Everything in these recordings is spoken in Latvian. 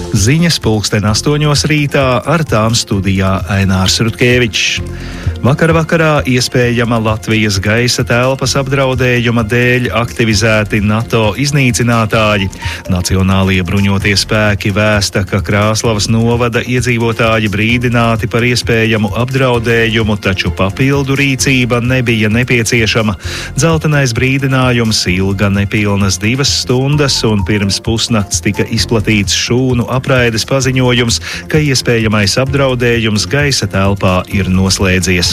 Ziņas pulksten 8 rītā, ar tām studijā Ainārs Rutkevičs. Vakarā iespējama Latvijas gaisa telpas apdraudējuma dēļ aktivizēti NATO iznīcinātāji. Nacionālie bruņotie spēki vēsta, ka Krāslavas novada iedzīvotāji brīdināti par iespējamu apdraudējumu, taču papildu rīcība nebija nepieciešama. Dzeltenais brīdinājums ilga nepilnas 2 stundas, un pirms pusnakts tika izplatīts šūnu apraides paziņojums, ka iespējamais apdraudējums gaisa telpā ir noslēdzies.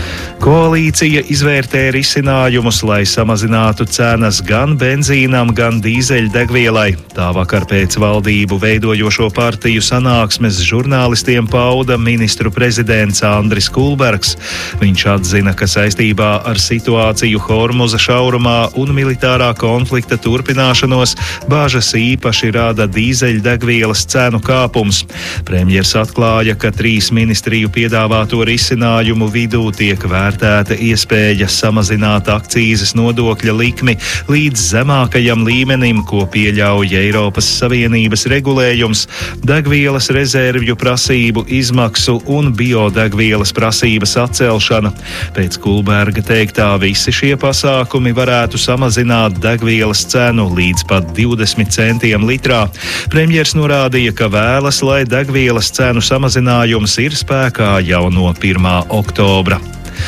Koalīcija izvērtē risinājumus, lai samazinātu cenas gan benzīnam, gan dīzeļdegvielai. Tā vakar pēc valdību veidojošo partiju sanāksmes žurnālistiem pauda ministru prezidents Andris Kulbergs. Viņš atzina, ka saistībā ar situāciju Hormuza šaurumā un militārā konflikta turpināšanos bāžas īpaši rada dīzeļdegvielas cenu kāpums. Premjers atklāja, ka 3 ministriju piedāvāto risinājumu vidū tiek vērtēta iespēja samazināt akcīzes nodokļa likmi līdz zemākajam līmenim, ko pieļauj Eiropas Savienības regulējums, degvielas rezervju prasību izmaksu un biodegvielas prasības atcelšana. Pēc Kulberga teiktā visi šie pasākumi varētu samazināt degvielas cenu līdz pat 20 centiem litrā. Premjers norādīja, ka vēlas, lai degvielas cenu samazinājums ir spēkā jau no 1. oktobra.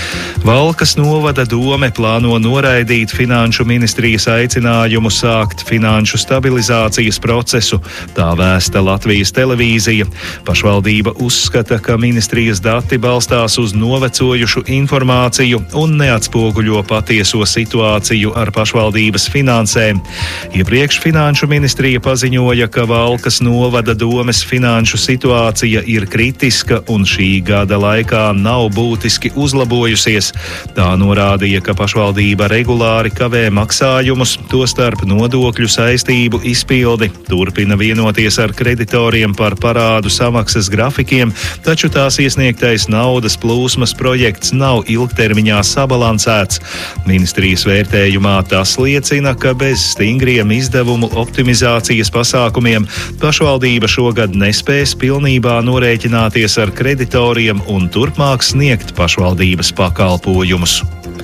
Valkas novada dome plāno noraidīt Finanšu ministrijas aicinājumu sākt finanšu stabilizācijas procesu, tā vēsta Latvijas televīzija. Pašvaldība uzskata, ka ministrijas dati balstās uz novecojušu informāciju un neatspoguļo patieso situāciju ar pašvaldības finansēm. Iepriekš Finanšu ministrija paziņoja, ka Valkas novada domes finanšu situācija ir kritiska un šī gada laikā nav būtiski uzlabojusies. Tā norādīja, ka pašvaldība regulāri kavē maksājumus, tostarp nodokļu saistību izpildi, turpina vienoties ar kreditoriem par parādu samaksas grafikiem, taču tās iesniegtais naudas plūsmas projekts nav ilgtermiņā sabalansēts. Ministrijas vērtējumā tas liecina, ka bez stingriem izdevumu optimizācijas pasākumiem pašvaldība šogad nespēs pilnībā norēķināties ar kreditoriem un turpmāk sniegt pašvaldības pakalpojumus.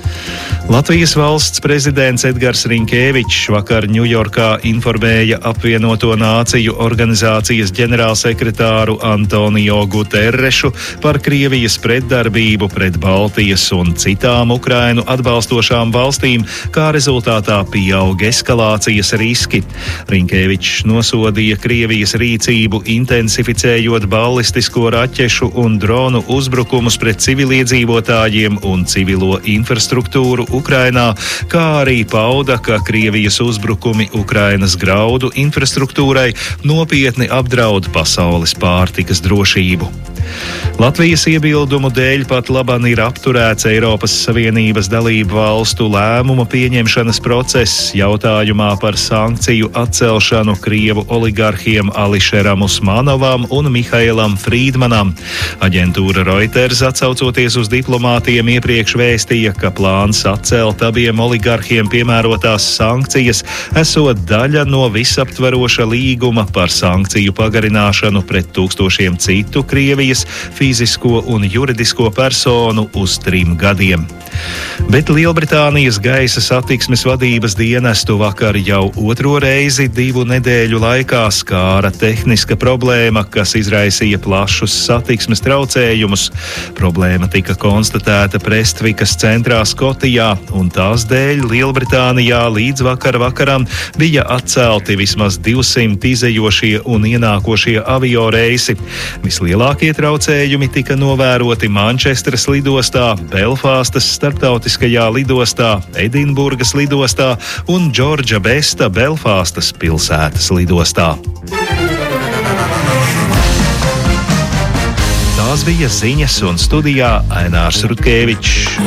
Latvijas valsts prezidents Edgars Rinkēvičs vakar Ņujorkā informēja Apvienoto Nāciju organizācijas ģenerālsekretāru Antonio Guterrešu par Krievijas pretdarbību pret Baltijas un citām Ukrainu atbalstošām valstīm, kā rezultātā pieaug eskalācijas riski. Rinkēvičs nosodīja Krievijas rīcību, intensificējot ballistisko raķešu un dronu uzbrukumus pret civiliedzīvotājiem un civilo infrastruktūru Ukrainā, kā arī pauda, ka Krievijas uzbrukumi Ukrainas graudu infrastruktūrai nopietni apdraud pasaules pārtikas drošību. Latvijas iebildumu dēļ pat laban ir apturēts Eiropas Savienības dalību valstu lēmumu pieņemšanas process jautājumā par sankciju atcelšanu Krievu oligarhiem Ališeram Usmanovam un Mihailam Frīdmanam. Aģentūra Reuters, atsaucoties uz diplomātiem, iepriekš vēstīja, ka plāns atcelt abiem oligarhiem piemērotās sankcijas esot daļa no visaptveroša līguma par sankciju pagarināšanu pret tūkstošiem citu Krievijas fizisko un juridisko personu uz 3 gadiem. Bet Lielbritānijas gaisa satiksmes vadības dienestu vakar jau 2. reizi 2 nedēļu laikā skāra tehniska problēma, kas izraisīja plašus satiksmes traucējumus. Problēma tika konstatēta Prestvikas centrā Skotijā, un tās dēļ Lielbritānijā līdz vakaram bija atcelti vismaz 200 izejošie un ienākošie avio reisi. Vislielākie traucējumi tika novēroti Mančestras lidostā, Belfāstas starptautiskajā lidostā, Edinburgas lidostā un Džordža Besta Belfāstas pilsētas lidostā. Tās bija ziņas, un studijā Ainārs Rutkevičs.